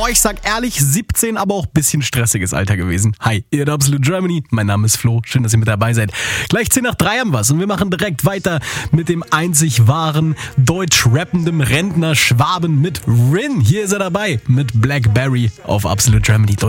Boah, ich sag ehrlich, 17, aber auch ein bisschen stressiges Alter gewesen. Hi, ihr hört Absolute Germany. Mein Name ist Flo. Schön, dass ihr mit dabei seid. Gleich 10 nach 3 haben wir's und wir machen direkt weiter mit dem einzig wahren, deutsch rappenden Rentner Schwaben mit Rin. Hier ist er dabei mit Blackberry auf Absolute Germany.